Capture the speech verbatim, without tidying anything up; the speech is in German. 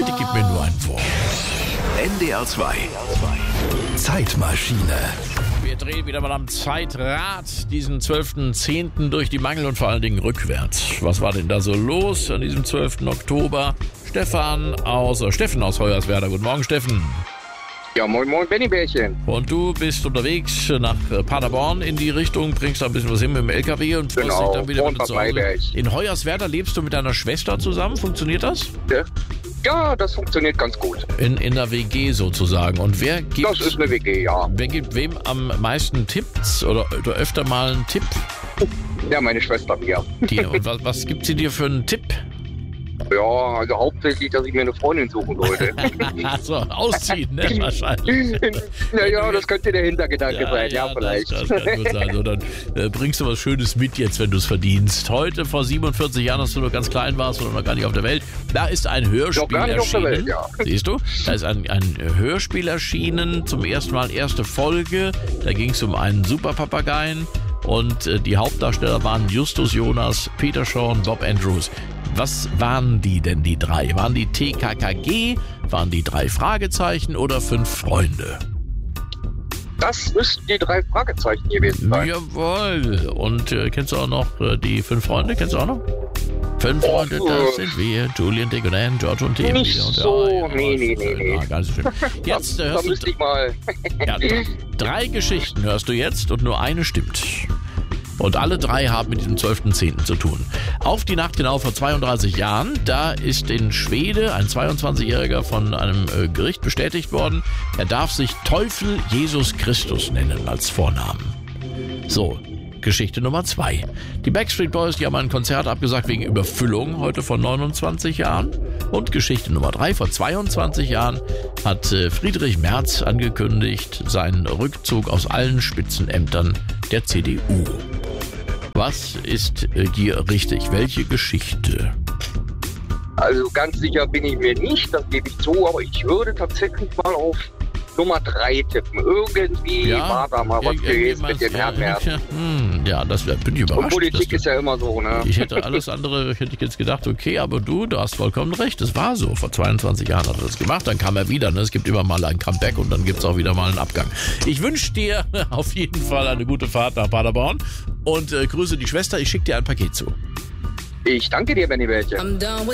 Die gibt mir nur ein Wort. N D R zwei. Zeitmaschine. Wir drehen wieder mal am Zeitrad diesen zwölften zehnten durch die Mangel und vor allen Dingen rückwärts. Was war denn da so los an diesem zwölften Oktober? Stefan aus, äh, Steffen aus Hoyerswerda. Guten Morgen, Steffen. Ja, moin moin, Benny-Bärchen. Und du bist unterwegs nach Paderborn in die Richtung, bringst da ein bisschen was hin mit dem L K W und freust Genau, dich dann wieder von mit zu Bad Hause. Maiberg. In Hoyerswerda lebst du mit deiner Schwester zusammen, funktioniert das? Ja. Ja, das funktioniert ganz gut. In, in der W G sozusagen. Und wer gibt, Das ist eine W G, ja. wer gibt wem am meisten Tipps oder, oder öfter mal einen Tipp? Ja, meine Schwester mir. Dir. Und was, was gibt sie dir für einen Tipp? Ja, also hauptsächlich, dass ich mir eine Freundin suchen sollte. Achso, ausziehen, ne? Wahrscheinlich. Naja, das könnte der Hintergedanke sein, ja, vielleicht. Das, das kann gut sein. So, dann äh, bringst du was Schönes mit jetzt, wenn du es verdienst. Heute, vor siebenundvierzig Jahren, als du noch ganz klein warst oder noch gar nicht auf der Welt, da ist ein Hörspiel Noch gar nicht auf der erschienen. Welt, ja. Siehst du? Da ist ein, ein Hörspiel erschienen, zum ersten Mal erste Folge. Da ging es um einen Superpapageien. Und äh, die Hauptdarsteller waren Justus Jonas, Peter Shaw und Bob Andrews. Was waren die denn, die drei? Waren die T K K G? Waren die drei Fragezeichen oder fünf Freunde? Das müssten die drei Fragezeichen gewesen sein. Jawohl. Und äh, kennst du auch noch äh, die fünf Freunde? Kennst du auch noch? Fünf Freunde, Oh, das sind wir. Julian, Dick und Ann, George und Tim. Nicht und, so, ja, nee, nee, nee, nee. Ja, ganz schön. Jetzt äh, Da hörst müsste du ich mal. ja, drei, drei Geschichten hörst du jetzt und nur eine stimmt. Und alle drei haben mit diesem zwölften zehnten zu tun. Auf die Nacht genau vor zweiunddreißig Jahren, da ist in Schwede ein zweiundzwanzigjähriger von einem äh, Gericht bestätigt worden, er darf sich Teufel Jesus Christus nennen als Vornamen. So, Geschichte Nummer zwei. Die Backstreet Boys, die haben ein Konzert abgesagt wegen Überfüllung, heute vor neunundzwanzig Jahren. Und Geschichte Nummer drei, vor zweiundzwanzig Jahren hat äh, Friedrich Merz angekündigt, seinen Rückzug aus allen Spitzenämtern der C D U. Was ist äh, hier richtig? Welche Geschichte? Also ganz sicher bin ich mir nicht, das gebe ich zu, aber ich würde tatsächlich mal auf Nummer drei tippen. Irgendwie war da mal was ir- gewesen irgendjemand- mit dem Herrn ja, Merz. ja, hm, ja, das wär, bin ich überrascht. Und Politik dass ist du, ja immer so, ne? Ich hätte alles andere, hätte ich jetzt gedacht, okay, aber du, du hast vollkommen recht, das war so. Vor zweiundzwanzig Jahren hat er das gemacht, dann kam er wieder. Ne? Es gibt immer mal ein Comeback und dann gibt es auch wieder mal einen Abgang. Ich wünsche dir auf jeden Fall eine gute Fahrt nach Paderborn und äh, grüße die Schwester. Ich schicke dir ein Paket zu. Ich danke dir, Benny Bärchen.